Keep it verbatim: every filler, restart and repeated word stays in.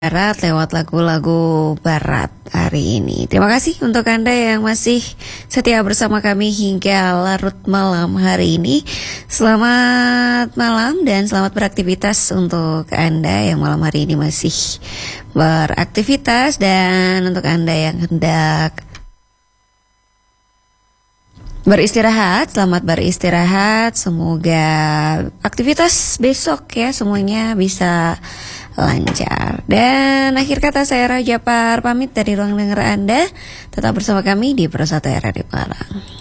Barat lewat lagu-lagu barat hari ini. Terima kasih untuk Anda yang masih setia bersama kami hingga larut malam hari ini. Selamat malam dan selamat beraktivitas untuk Anda yang malam hari ini masih beraktivitas, dan untuk Anda yang hendak beristirahat, selamat beristirahat. Semoga aktivitas besok ya semuanya bisa lancar. Dan akhir kata, saya Raja Par pamit dari ruang dengar Anda. Tetap bersama kami di Pro satu R R I Malang.